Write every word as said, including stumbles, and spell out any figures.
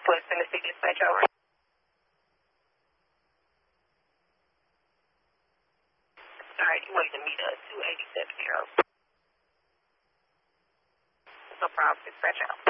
West Tennessee Dispatch, over. All right, you wanted to meet us, two eighty-seven here. No problem, dispatch out.